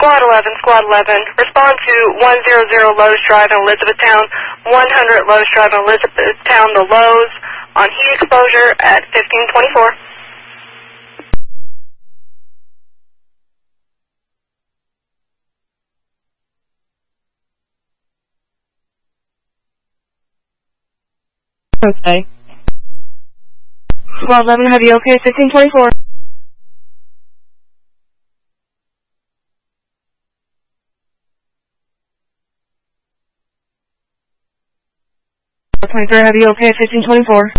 Squad 11, Squad 11. Respond to 100 Lowe's Drive in Elizabethtown, 100 Lowe's Drive in Elizabethtown, the Lowe's on heat exposure at 1524. Okay. Squad 11, have you okay? 1524. Squad 23, have you okay? 1524.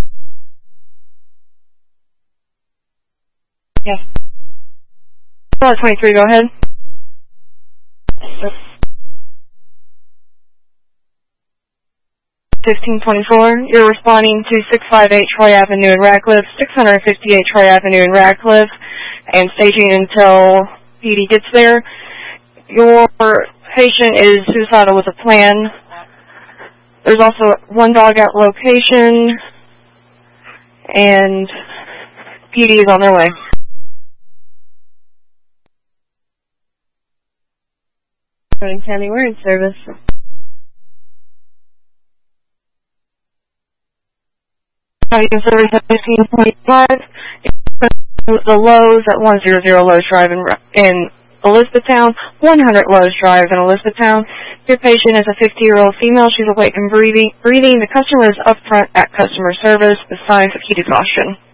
Yes. Squad 23, go ahead. 1524, you're responding to 658 Troy Avenue in Radcliffe, 658 Troy Avenue in Radcliffe, and staging until PD gets there. Your patient is suicidal with a plan. There's also one dog at location, and PD is on their way. County, we're in service. Service at 1525. The Lowe's at 100 Lowe's Drive in Elizabethtown, 100 Lowe's Drive in Elizabethtown. Your patient is a 50-year-old female. She's awake and breathing. The customer is up front at customer service with signs of heat exhaustion.